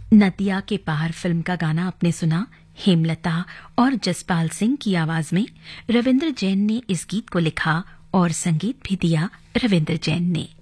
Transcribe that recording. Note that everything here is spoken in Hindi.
नदिया के पार फिल्म का गाना आपने सुना हेमलता और जसपाल सिंह की आवाज में। रविंद्र जैन ने इस गीत को लिखा और संगीत भी दिया रविंद्र जैन ने।